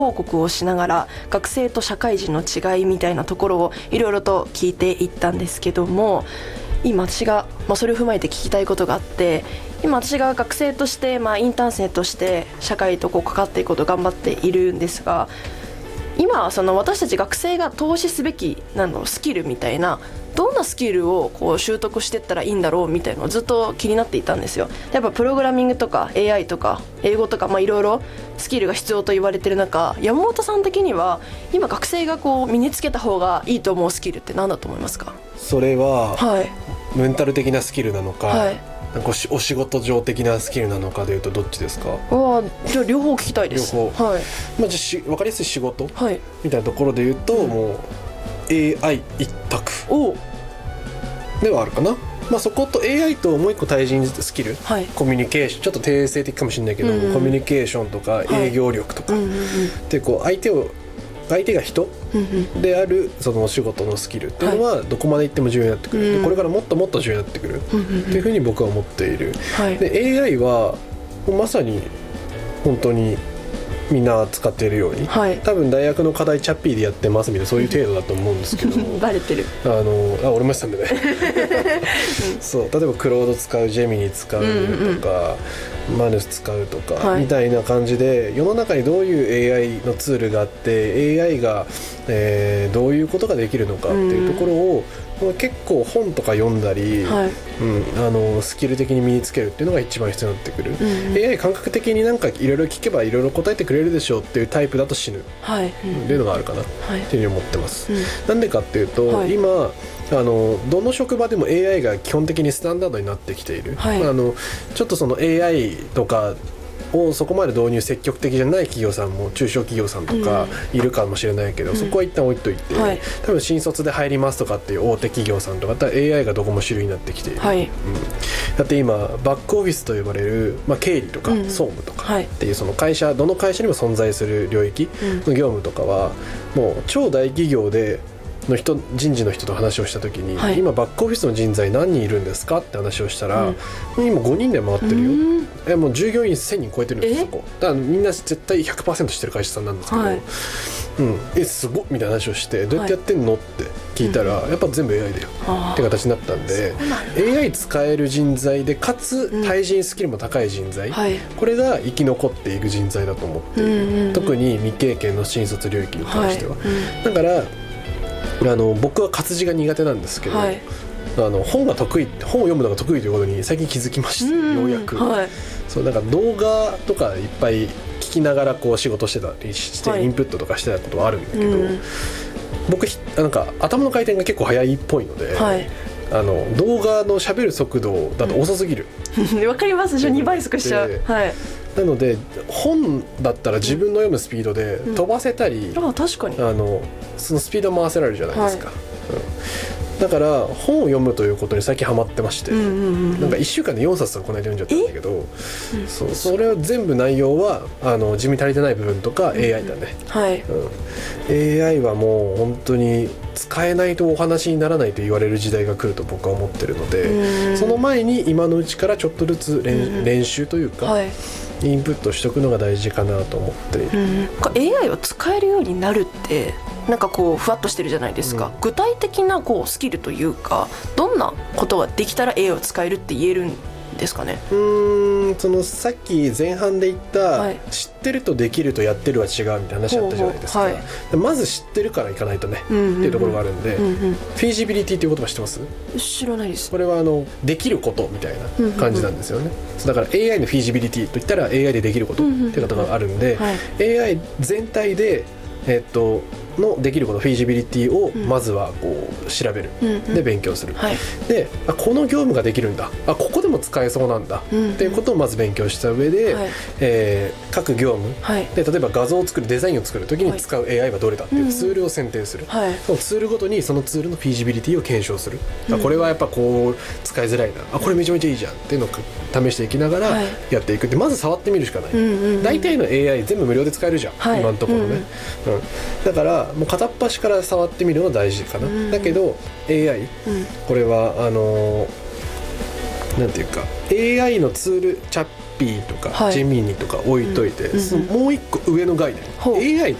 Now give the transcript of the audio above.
報告をしながら学生と社会人の違いみたいなところをいろいろと聞いていったんですけども、今私が、それを踏まえて聞きたいことがあって、今私が学生として、インターン生として社会と関わっていくことを頑張っているんですが、今その私たち学生が投資すべきスキルみたいな、どんなスキルを習得していったらいいんだろうみたいなのをずっと気になっていたんですよ。やっぱプログラミングとか AI とか英語とかいろいろスキルが必要と言われてる中、山本さん的には今学生が身につけた方がいいと思うスキルって何だと思いますか？ それは、メンタル的なスキルなのか、なんかお仕事上的なスキルなのかでいうとどっちですか？ じゃあ両方聞きたいです。 両方、じゃあ分かりやすい仕事、みたいなところでいうと、もう AI 一択ではあるかな。そこと AI ともう一個対人スキル、コミュニケーション、ちょっと定性的かもしれないけど、コミュニケーションとか営業力とか、で相手が人であるそのお仕事のスキルっていうのはどこまでいっても重要になってくる、でこれからもっともっと重要になってくるっていうふうに僕は思っている。で AI はまさに本当にみんな使っているように、多分大学の課題チャッピーでやってますみたいな、そういう程度だと思うんですけどもバレてる。 俺もしたんでねそう、例えばクロード使う、ジェミニ使うとか、マヌス使うとか、みたいな感じで世の中にどういう AI のツールがあって AI が、どういうことができるのかっていうところを結構本とか読んだり、スキル的に身につけるっていうのが一番必要になってくる。AI 感覚的になんかいろいろ聞けばいろいろ答えてくれるでしょうっていうタイプだと死ぬっていうのがあるかなっていうふうに思ってます。なんでかっていうと、今どの職場でも AI が基本的にスタンダードになってきている。ちょっとその AI とかをそこまで導入積極的じゃない企業さんも中小企業さんとかいるかもしれないけど、そこは一旦置いといて、多分新卒で入りますとかっていう大手企業さんとかだったら AI がどこも主流になってきている。だって今バックオフィスと呼ばれる、経理とか総務とかっていうその会社、どの会社にも存在する領域の業務とかはもう超大企業で人事の人と話をした時に、今バックオフィスの人材何人いるんですかって話をしたら、今5人で回ってるよ。もう従業員1000人超えてるんです。そこだからみんな絶対 100% してる会社さんなんですけど、すごっみたいな話をして、どうやってやってんのって聞いたら、やっぱ全部 AI だよって形になったんで、AI 使える人材でかつ対人スキルも高い人材、これが生き残っていく人材だと思っている。特に未経験の新卒領域に関しては、だから僕は活字が苦手なんですけど、本を読むのが得意ということに最近気づきました。ようやく、そうなんか動画とかいっぱい聞きながら仕事してたりして、インプットとかしてたことはあるんだけど、僕なんか頭の回転が結構速いっぽいので、動画の喋る速度だと遅すぎる。 わかります。2倍速しちゃう。 なので本だったら自分の読むスピードで飛ばせたり、 確かにそのスピード回せられるじゃないですか。だから本を読むということに最近ハマってまして、なんか1週間で4冊とかこの間読んじゃったんだけど、それを全部内容は地味足りてない部分とか AI だね。AI はもう本当に使えないとお話にならないと言われる時代が来ると僕は思ってるので、その前に今のうちからちょっとずつ練習というか、インプットしておくのが大事かなと思っている。 AI を使えるようになるってなんかふわっとしてるじゃないですか。具体的なスキルというか、どんなことができたら AI を使えるって言えるんですかね？ そのさっき前半で言った、知ってるとできるとやってるは違うみたいな話あったじゃないですか。まず知ってるからいかないとね、っていうところがあるんで、フィージビリティっていう言葉知ってます？ 知らないです。 これはできることみたいな感じなんですよね。だから AI のフィージビリティといったら AI でできることっていうことがあるんで、AI 全体でのできること、フィージビリティをまずは調べる、で勉強する、でこの業務ができるんだ、ここでも使えそうなんだ、っていうことをまず勉強した上で、各業務、で例えば画像を作る、デザインを作るときに使う AI はどれだっていうツールを選定する、そのツールごとにそのツールのフィージビリティを検証する、これはやっぱ使いづらいな、これめちゃめちゃいいじゃんっていうのを試していきながらやっていく。でまず触ってみるしかない。大体の AI 全部無料で使えるじゃん、今のところね。だからもう片っ端から触ってみるのが大事かな。だけど AI、これはなんていうか AI のツール、チャッ DeepSpeed とか、 はい、 ジェミニとか置いといて、もう一個上の概念、 ほう AI